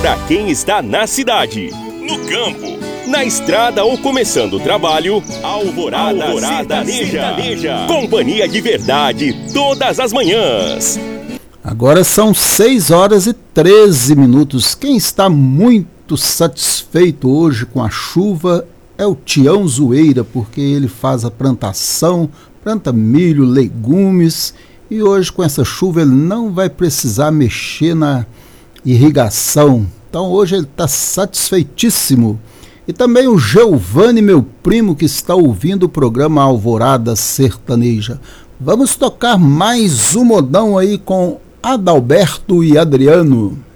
para quem está na cidade, no campo, na estrada ou começando o trabalho, Alvorada Sertaneja. Companhia de verdade todas as manhãs. Agora são 6h13. Quem está muito satisfeito hoje com a chuva é o Tião Zoeira, porque ele faz a plantação, planta milho, legumes, e hoje com essa chuva ele não vai precisar mexer na irrigação. Então hoje ele está satisfeitíssimo. E também o Giovanni, meu primo, que está ouvindo o programa Alvorada Sertaneja. Vamos tocar mais um modão aí com Adalberto e Adriano.